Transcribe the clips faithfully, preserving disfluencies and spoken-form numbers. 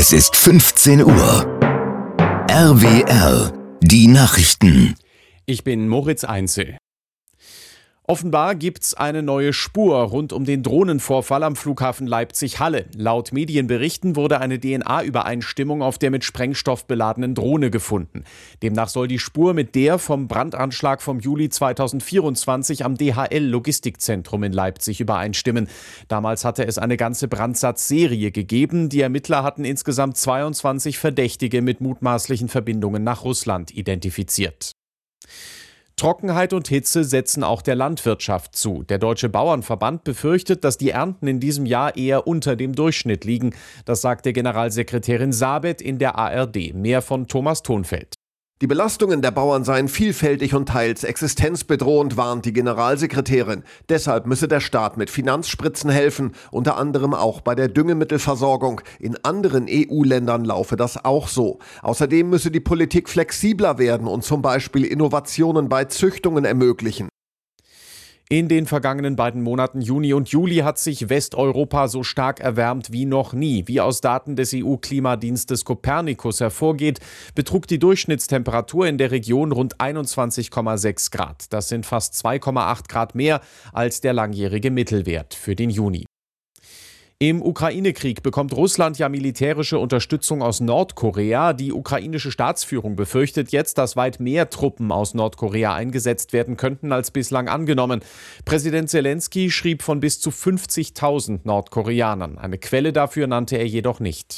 Es ist fünfzehn Uhr. R W R, die Nachrichten. Ich bin Moritz Einzel. Offenbar gibt's eine neue Spur rund um den Drohnenvorfall am Flughafen Leipzig-Halle. Laut Medienberichten wurde eine D N A-Übereinstimmung auf der mit Sprengstoff beladenen Drohne gefunden. Demnach soll die Spur mit der vom Brandanschlag vom Juli zweitausendvierundzwanzig am D H L-Logistikzentrum in Leipzig übereinstimmen. Damals hatte es eine ganze Brandsatzserie gegeben. Die Ermittler hatten insgesamt zweiundzwanzig Verdächtige mit mutmaßlichen Verbindungen nach Russland identifiziert. Trockenheit und Hitze setzen auch der Landwirtschaft zu. Der Deutsche Bauernverband befürchtet, dass die Ernten in diesem Jahr eher unter dem Durchschnitt liegen. Das sagte Generalsekretärin Sabet in der A R D. Mehr von Thomas Thonfeld. Die Belastungen der Bauern seien vielfältig und teils existenzbedrohend, warnt die Generalsekretärin. Deshalb müsse der Staat mit Finanzspritzen helfen, unter anderem auch bei der Düngemittelversorgung. In anderen E U-Ländern laufe das auch so. Außerdem müsse die Politik flexibler werden und zum Beispiel Innovationen bei Züchtungen ermöglichen. In den vergangenen beiden Monaten Juni und Juli hat sich Westeuropa so stark erwärmt wie noch nie. Wie aus Daten des E U-Klimadienstes Copernicus hervorgeht, betrug die Durchschnittstemperatur in der Region rund einundzwanzig Komma sechs Grad. Das sind fast zwei Komma acht Grad mehr als der langjährige Mittelwert für den Juni. Im Ukraine-Krieg bekommt Russland ja militärische Unterstützung aus Nordkorea. Die ukrainische Staatsführung befürchtet jetzt, dass weit mehr Truppen aus Nordkorea eingesetzt werden könnten als bislang angenommen. Präsident Zelensky schrieb von bis zu fünfzigtausend Nordkoreanern. Eine Quelle dafür nannte er jedoch nicht.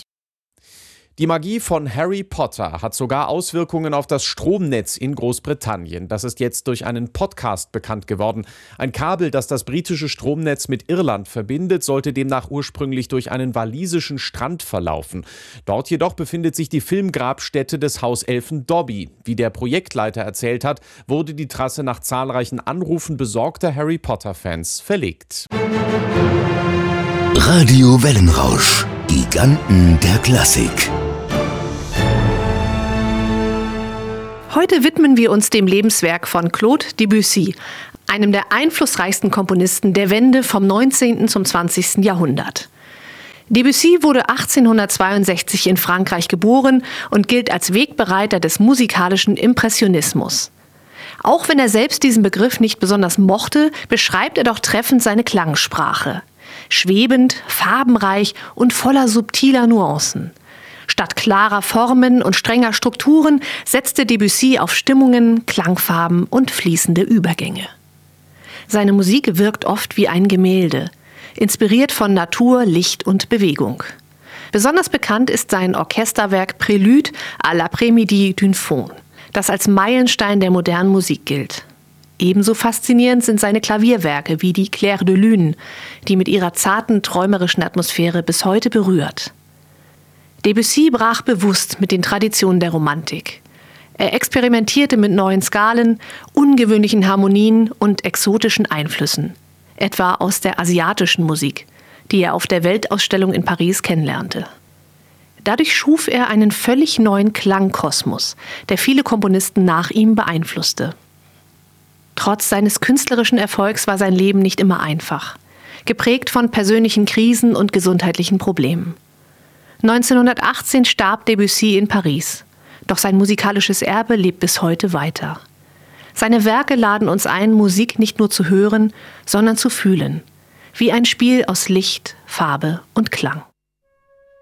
Die Magie von Harry Potter hat sogar Auswirkungen auf das Stromnetz in Großbritannien. Das ist jetzt durch einen Podcast bekannt geworden. Ein Kabel, das das britische Stromnetz mit Irland verbindet, sollte demnach ursprünglich durch einen walisischen Strand verlaufen. Dort jedoch befindet sich die Filmgrabstätte des Hauselfen Dobby. Wie der Projektleiter erzählt hat, wurde die Trasse nach zahlreichen Anrufen besorgter Harry Potter-Fans verlegt. Radio Wellenrausch, Giganten der Klassik. Heute widmen wir uns dem Lebenswerk von Claude Debussy, einem der einflussreichsten Komponisten der Wende vom neunzehnten zum zwanzigsten Jahrhundert. Debussy wurde achtzehnhundertzweiundsechzig in Frankreich geboren und gilt als Wegbereiter des musikalischen Impressionismus. Auch wenn er selbst diesen Begriff nicht besonders mochte, beschreibt er doch treffend seine Klangsprache. Schwebend, farbenreich und voller subtiler Nuancen. Statt klarer Formen und strenger Strukturen setzte Debussy auf Stimmungen, Klangfarben und fließende Übergänge. Seine Musik wirkt oft wie ein Gemälde, inspiriert von Natur, Licht und Bewegung. Besonders bekannt ist sein Orchesterwerk Prélude à l'après-midi d'une faune, das als Meilenstein der modernen Musik gilt. Ebenso faszinierend sind seine Klavierwerke wie die Clair de Lune, die mit ihrer zarten, träumerischen Atmosphäre bis heute berührt. Debussy brach bewusst mit den Traditionen der Romantik. Er experimentierte mit neuen Skalen, ungewöhnlichen Harmonien und exotischen Einflüssen, etwa aus der asiatischen Musik, die er auf der Weltausstellung in Paris kennenlernte. Dadurch schuf er einen völlig neuen Klangkosmos, der viele Komponisten nach ihm beeinflusste. Trotz seines künstlerischen Erfolgs war sein Leben nicht immer einfach, geprägt von persönlichen Krisen und gesundheitlichen Problemen. neunzehnhundertachtzehn starb Debussy in Paris, doch sein musikalisches Erbe lebt bis heute weiter. Seine Werke laden uns ein, Musik nicht nur zu hören, sondern zu fühlen, wie ein Spiel aus Licht, Farbe und Klang.